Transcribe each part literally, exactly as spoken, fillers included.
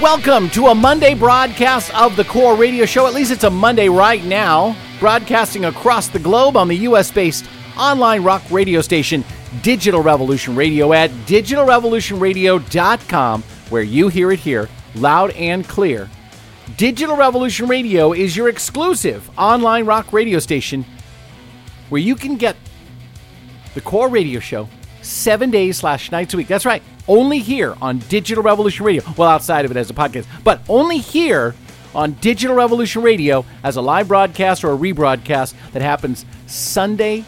Welcome to a Monday broadcast of the Core Radio Show. At least it's a Monday right now. Broadcasting across the globe on the U S-based online rock radio station, Digital Revolution Radio at digital revolution radio dot com, where you hear it here, loud and clear. Digital Revolution Radio is your exclusive online rock radio station where you can get the Core Radio Show seven days slash nights a week. That's right. Only here on Digital Revolution Radio. Well, outside of it as a podcast, but only here on Digital Revolution Radio as a live broadcast or a rebroadcast that happens Sunday.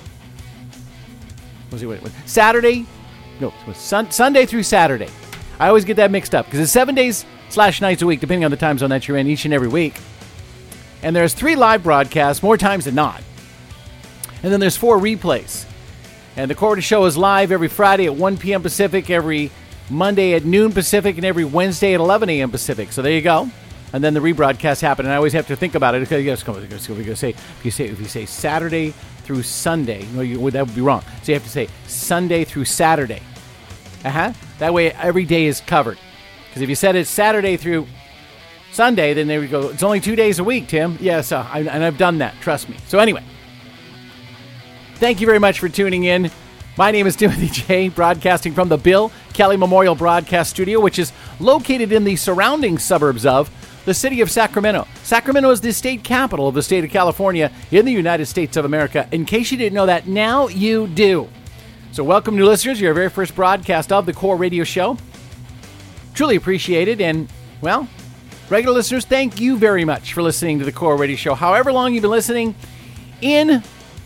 Was it, wait, wait, Saturday? No, it was sun, Sunday through Saturday. I always get that mixed up because it's seven days slash nights a week, depending on the time zone that you're in each and every week. And there's three live broadcasts, more times than not. And then there's four replays. And the Core Show is live every Friday at one p.m. Pacific, every Monday at noon Pacific, and every Wednesday at eleven a.m. Pacific. So there you go. And then the rebroadcasts happen, and I always have to think about it because yes, come on, because we're gonna say if you say if you say Saturday through Sunday, no, you, that would be wrong. So you have to say Sunday through Saturday. Uh huh. That way every day is covered. Because if you said it's Saturday through Sunday, then there we go. It's only two days a week, Tim. Yes, uh, I, and I've done that. Trust me. So anyway. Thank you very much for tuning in. My name is Timothy J, broadcasting from the Bill Kelly Memorial Broadcast Studio, which is located in the surrounding suburbs of the city of Sacramento. Sacramento is the state capital of the state of California in the United States of America. In case you didn't know that, now you do. So welcome, new listeners, your very first broadcast of the Core Radio Show. Truly appreciate it. And, well, regular listeners, thank you very much for listening to the Core Radio Show. However long you've been listening in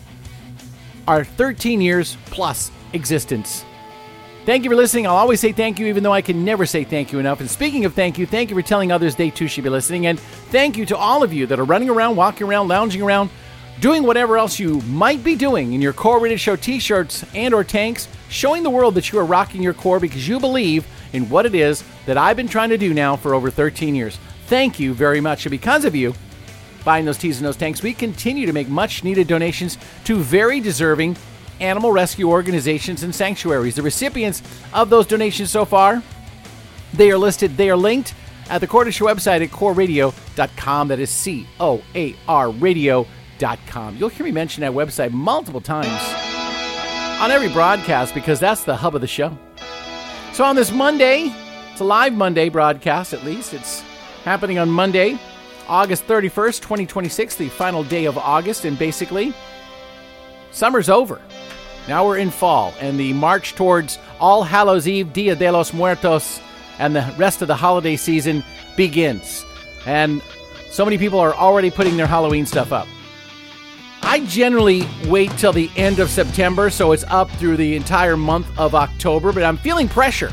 our thirteen years plus existence. Thank you for listening. I'll always say thank you, even though I can never say thank you enough. And speaking of thank you, thank you for telling others they too should be listening. And thank you to all of you that are running around, walking around, lounging around, doing whatever else you might be doing in your Core Radio Show t-shirts and or tanks, showing the world that you are rocking your core because you believe in what it is that I've been trying to do now for over thirteen years. Thank you very much. And because of you buying those tees and those tanks, we continue to make much needed donations to very deserving animal rescue organizations and sanctuaries. The recipients of those donations so far, they are listed, they are linked at the Core Show website at core radio dot com. That is C O A R radio dot com. You'll hear me mention that website multiple times on every broadcast because that's the hub of the show. So on this Monday, it's a live Monday broadcast at least. It's happening on Monday, August thirty-first, twenty twenty-six, the final day of August, and basically, summer's over. Now we're in fall, and the march towards All Hallows Eve, Dia de los Muertos, and the rest of the holiday season begins. And so many people are already putting their Halloween stuff up. I generally wait till the end of September, so it's up through the entire month of October, but I'm feeling pressure.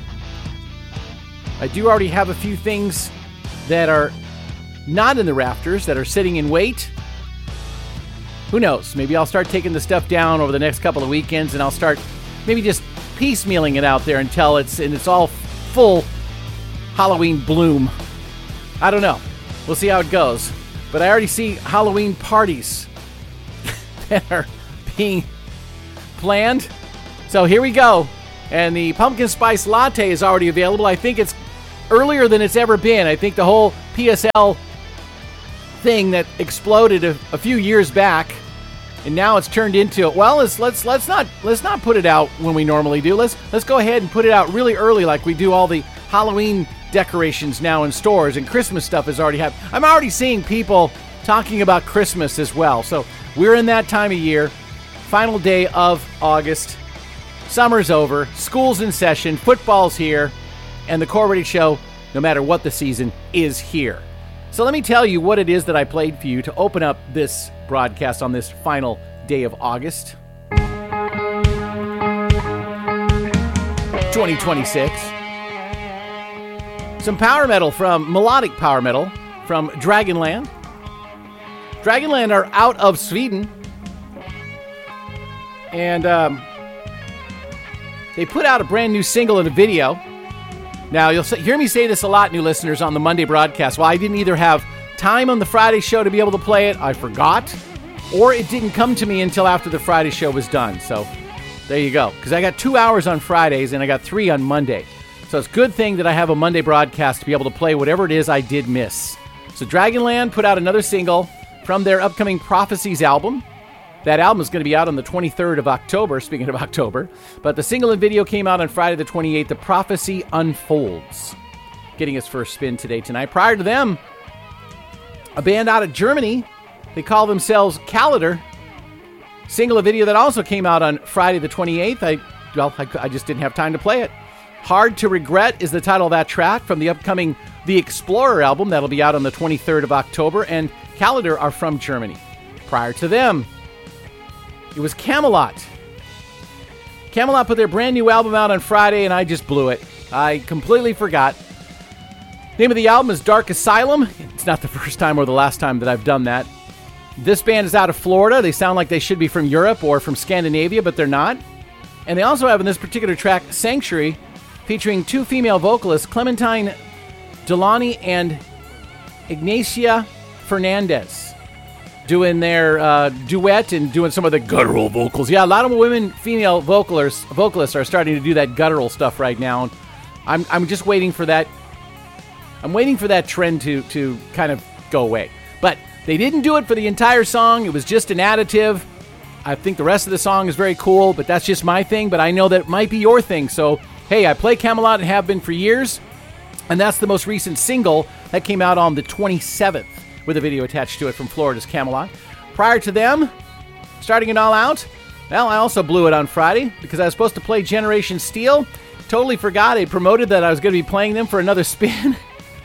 I do already have a few things that are not in the rafters, that are sitting in wait. Who knows? Maybe I'll start taking the stuff down over the next couple of weekends, and I'll start maybe just piecemealing it out there until it's and it's all full Halloween bloom. I don't know. We'll see how it goes. But I already see Halloween parties that are being planned. So here we go. And the pumpkin spice latte is already available. I think it's earlier than it's ever been. I think the whole P S L thing that exploded a, a few years back, and now it's turned into well, let's let's let's not let's not put it out when we normally do. Let's let's go ahead and put it out really early, like we do all the Halloween decorations now in stores, and Christmas stuff is already happening. I'm already seeing people talking about Christmas as well. So we're in that time of year. Final day of August. Summer's over. School's in session. Football's here, and the Core Radio Show, no matter what the season, is here. So let me tell you what it is that I played for you to open up this broadcast on this final day of August twenty twenty-six. Some power metal from melodic power metal from Dragonland. Dragonland are out of Sweden. And um, they put out a brand new single and a video. Now, you'll hear me say this a lot, new listeners, on the Monday broadcast. Well, I didn't either have time on the Friday show to be able to play it, I forgot, or it didn't come to me until after the Friday show was done. So, there you go. Because I got two hours on Fridays and I got three on Monday. So it's a good thing that I have a Monday broadcast to be able to play whatever it is I did miss. So Dragonland put out another single from their upcoming Prophecies album. That album is going to be out on the twenty-third of October, speaking of October. But the single and video came out on Friday the twenty-eighth. The Prophecy Unfolds. Getting its first spin today, tonight. Prior to them, a band out of Germany. They call themselves Calendar. Single and video that also came out on Friday the twenty-eighth. I, well, I, I just didn't have time to play it. Hard to Regret is the title of that track from the upcoming The Explorer album. That'll be out on the twenty-third of October. And Calendar are from Germany. Prior to them, it was Kamelot. Kamelot put their brand new album out on Friday, and I just blew it. I completely forgot. Name of the album is Dark Asylum. It's not the first time or the last time that I've done that. This band is out of Florida. They sound like they should be from Europe or from Scandinavia, but they're not. And they also have in this particular track, Sanctuary, featuring two female vocalists, Clementine Delani and Ignacia Fernandez, doing their uh, duet and doing some of the guttural vocals. Yeah, a lot of women, female vocalists, vocalists are starting to do that guttural stuff right now. I'm I'm just waiting for that. I'm waiting for that trend to to kind of go away. But they didn't do it for the entire song. It was just an additive. I think the rest of the song is very cool, but that's just my thing. But I know that it might be your thing. So, hey, I play Kamelot and have been for years. And that's the most recent single that came out on the twenty-seventh with a video attached to it from Florida's Kamelot. Prior to them, starting it all out, well, I also blew it on Friday because I was supposed to play Generation Steel. Totally forgot. I promoted that I was going to be playing them for another spin.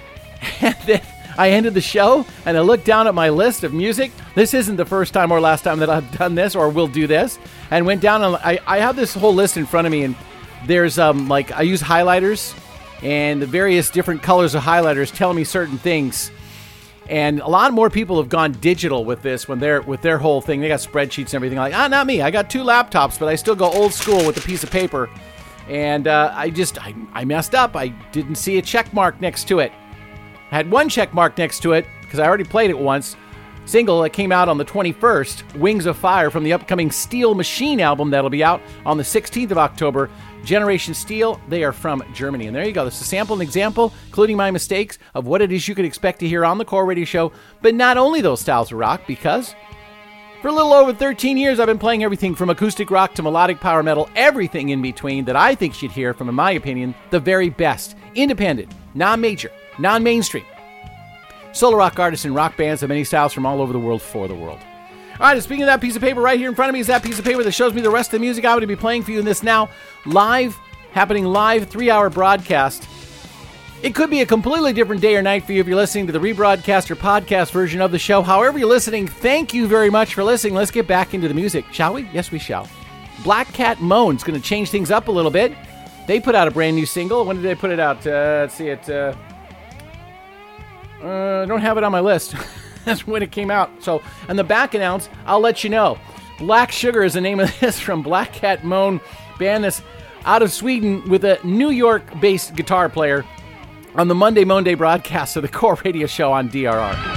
And then I ended the show, and I looked down at my list of music. This isn't the first time or last time that I've done this or will do this. And went down, and I, I have this whole list in front of me, and there's, um like, I use highlighters, and the various different colors of highlighters tell me certain things. And a lot more people have gone digital with this when they're with their whole thing. They got spreadsheets and everything. Like, ah, not me. I got two laptops, but I still go old school with a piece of paper. And uh, I just, I, I messed up. I didn't see a check mark next to it. I had one check mark next to it because I already played it once. Single that came out on the twenty-first, Wings of Fire, from the upcoming Steel Machine album that'll be out on the sixteenth of October. Generation Steel, they are from Germany. And there you go. This is a sample and example, including my mistakes, of what it is you can expect to hear on the Core Radio Show. But not only those styles of rock, because for a little over thirteen years, I've been playing everything from acoustic rock to melodic power metal, everything in between that I think you should hear from, in my opinion, the very best. Independent, non-major, non-mainstream solo rock artists and rock bands of many styles from all over the world for the world. All right, and speaking of that piece of paper, right here in front of me is that piece of paper that shows me the rest of the music I'm going to be playing for you in this now live, happening live, three-hour broadcast. It could be a completely different day or night for you if you're listening to the rebroadcast or podcast version of the show. However you're listening, thank you very much for listening. Let's get back into the music, shall we? Yes, we shall. Black Cat Moan's going to change things up a little bit. They put out a brand new single. When did they put it out? Uh, let's see it. Uh, uh, I don't have it on my list. That's when it came out. So, on the back announce, I'll let you know. Black Sugar is the name of this from Black Cat Moan, band that's out of Sweden with a New York-based guitar player on the Monday Monday broadcast of the Core Radio Show on D R R.